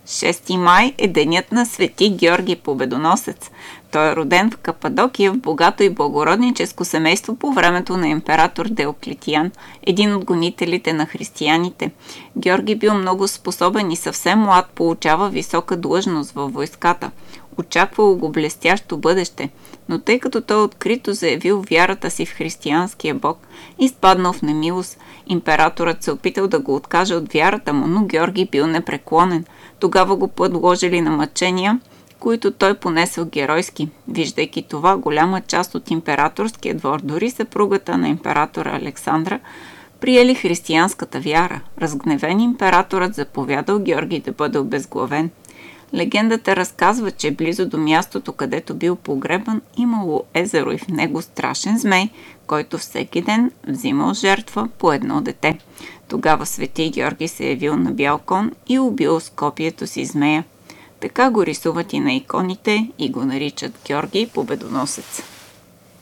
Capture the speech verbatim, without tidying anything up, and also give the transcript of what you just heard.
шести май е денят на Свети Георги Победоносец. Той е роден в Кападокия в богато и благородническо семейство по времето на император Диоклетиан, един от гонителите на християните. Георги бил много способен и съвсем млад получава висока длъжност във войската. Очаквало го блестящо бъдеще, но тъй като той открито заявил вярата си в християнския бог, изпаднал в немилост, императорът се опитал да го откаже от вярата му, но Георги бил непреклонен. Тогава го подложили на мъчения, които той понесъл геройски. Виждайки това, голяма част от императорския двор, дори съпругата на императора Александра, приели християнската вяра. Разгневен императорът заповядал Георги да бъде обезглавен. Легендата разказва, че близо до мястото, където бил погребан, имало езеро и в него страшен змей, който всеки ден взимал жертва по едно дете. Тогава Свети Георги се явил на бял кон и убил с копието си змея. Така го рисуват и на иконите и го наричат Георги Победоносец.